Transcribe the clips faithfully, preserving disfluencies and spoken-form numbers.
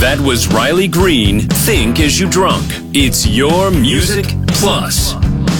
That was Riley Green, Think As You Drunk. It's your Music Plus.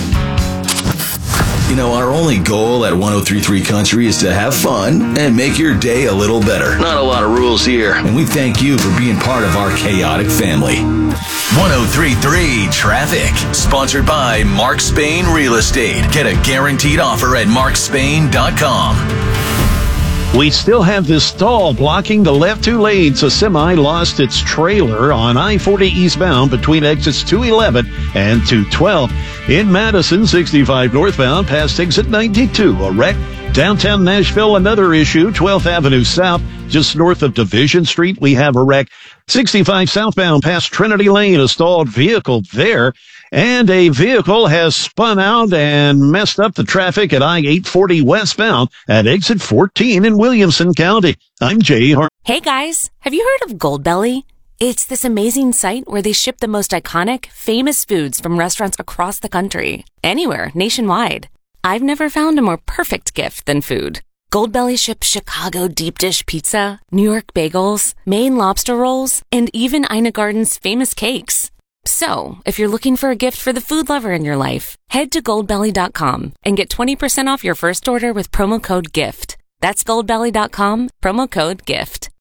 You know, our only goal at one oh three point three Country is to have fun and make your day a little better. Not a lot of rules here. And we thank you for being part of our chaotic family. one oh three point three Traffic. Sponsored by Mark Spain Real Estate. Get a guaranteed offer at mark spain dot com. We still have this stall blocking the left two lanes. A semi lost its trailer on I forty eastbound between exits two eleven and two twelve. In Madison, sixty-five northbound past exit ninety-two. A wreck. Downtown Nashville, another issue. twelfth Avenue South, just north of Division Street, we have a wreck. sixty-five southbound past Trinity Lane, a stalled vehicle there. And a vehicle has spun out and messed up the traffic at I eight forty westbound at exit fourteen in Williamson County. I'm Jay Hart. Hey guys, have you heard of Goldbelly? It's this amazing site where they ship the most iconic, famous foods from restaurants across the country, anywhere, nationwide. I've never found a more perfect gift than food. Goldbelly ships Chicago deep dish pizza, New York bagels, Maine lobster rolls, and even Ina Garden's famous cakes. So, if you're looking for a gift for the food lover in your life, head to goldbelly dot com and get twenty percent off your first order with promo code GIFT. That's goldbelly dot com, promo code GIFT.